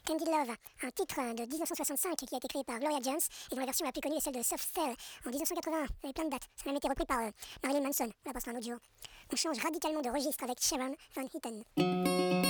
Candy Love, un titre de 1965 qui a été créé par Gloria Jones, et dont la version la plus connue est celle de Soft Cell en 1981. Il y avait plein de dates. Ça a même été repris par Marilyn Manson. On la passera un autre jour. On change radicalement de registre avec Sharon Van Eaton.